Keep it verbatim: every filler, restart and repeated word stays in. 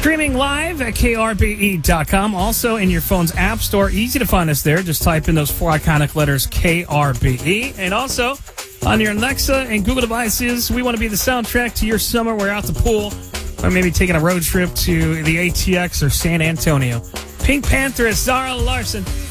Streaming live at K R B E dot com. Also in your phone's app store. Easy to find us there. Just type in those four iconic letters K R B E. And also on your Alexa and Google devices, we want to be the soundtrack to your summer. We're out the pool. Or maybe taking a road trip to the A T X or San Antonio. Pink Panther is Zara Larson.